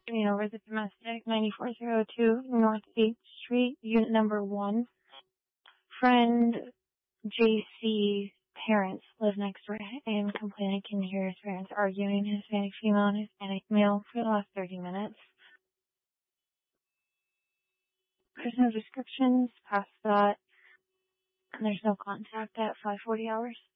Over the domestic, 9402 North 8th Street, unit number 1. Friend JC parents live next door and complain I can hear his parents arguing, Hispanic female and Hispanic male, for the last 30 minutes. There's no descriptions past that, and there's no contact at 5:40 hours.